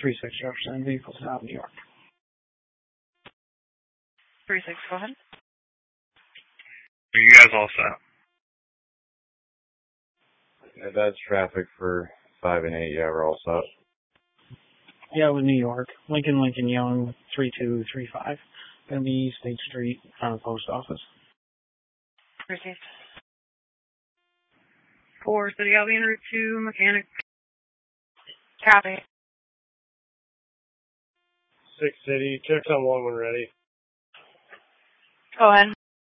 3-6 Jefferson, vehicles out in New York. 3-6, go ahead. Are you guys all set? Yeah, that's traffic for 5 and 8. Yeah, we're all set. Yeah, with New York. Lincoln Young, 3235. Gonna be State Street, front of the post office. Received. 4, City, I'll be en route to mechanic. Copy. 6 City, checks on 1 when ready. Go ahead.